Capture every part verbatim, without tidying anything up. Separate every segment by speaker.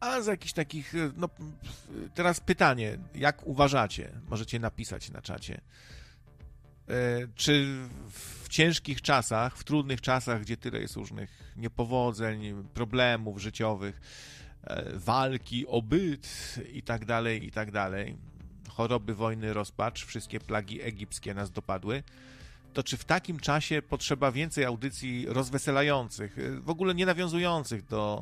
Speaker 1: A z jakichś takich, no teraz pytanie, jak uważacie? Możecie napisać na czacie. Czy w ciężkich czasach, w trudnych czasach, gdzie tyle jest różnych niepowodzeń, problemów życiowych, walki o byt i tak dalej, i tak dalej, choroby, wojny, rozpacz, wszystkie plagi egipskie nas dopadły, to czy w takim czasie potrzeba więcej audycji rozweselających, w ogóle nie nawiązujących do,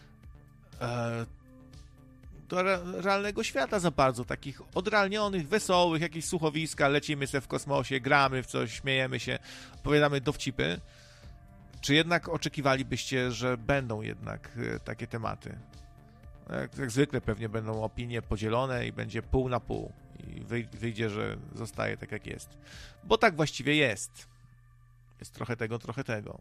Speaker 1: do realnego świata za bardzo, takich odrealnionych, wesołych, jakieś słuchowiska, lecimy se w kosmosie, gramy w coś, śmiejemy się, opowiadamy dowcipy, czy jednak oczekiwalibyście, że będą jednak takie tematy? Jak, jak zwykle pewnie będą opinie podzielone i będzie pół na pół i wyjdzie, że zostaje tak jak jest. Bo tak właściwie jest. Jest trochę tego, trochę tego.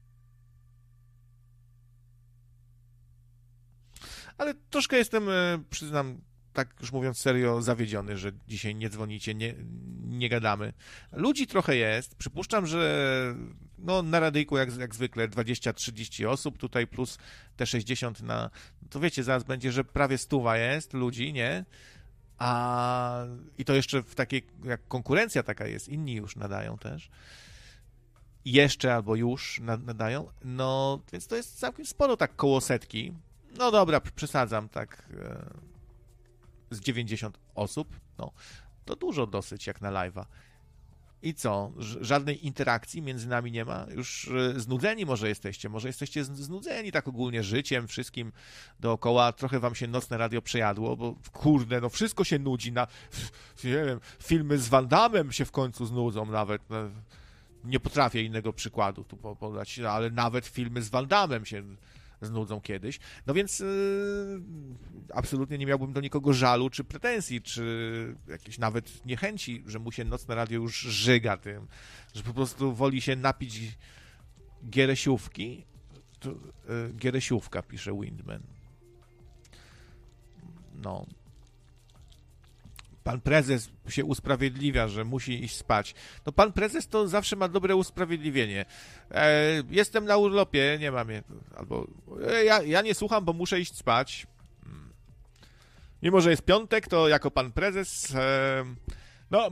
Speaker 1: Ale troszkę jestem, przyznam, tak już mówiąc serio, zawiedziony, że dzisiaj nie dzwonicie, nie, nie gadamy. Ludzi trochę jest. Przypuszczam, że no, na radyjku jak, jak zwykle dwadzieścia trzydzieści osób, tutaj plus te sześćdziesiąt na... To wiecie, zaraz będzie, że prawie stuwa jest ludzi, nie? A i to jeszcze w takiej, jak konkurencja taka jest, inni już nadają też. Jeszcze albo już nadają. No, więc to jest całkiem sporo, tak koło setki. No dobra, przesadzam, tak z dziewięćdziesiąt osób, no to dużo dosyć jak na live'a. I co? Żadnej interakcji między nami nie ma? Już znudzeni może jesteście, może jesteście znudzeni tak ogólnie życiem, wszystkim dookoła, trochę wam się nocne radio przejadło, bo kurde, no wszystko się nudzi, na, nie wiem, filmy z Van Damme się w końcu znudzą nawet, no, nie potrafię innego przykładu tu podać, ale nawet filmy z Van Damme się znudzą kiedyś. No więc yy, absolutnie nie miałbym do nikogo żalu, czy pretensji, czy jakiejś nawet niechęci, że mu się nocne radio już żyga tym, że po prostu woli się napić gieresiówki. To, yy, gieresiówka, pisze Windman. No. Pan prezes się usprawiedliwia, że musi iść spać. No pan prezes to zawsze ma dobre usprawiedliwienie. E, jestem na urlopie, nie mam je. Albo e, ja, ja nie słucham, bo muszę iść spać. Mimo że jest piątek, to jako pan prezes e,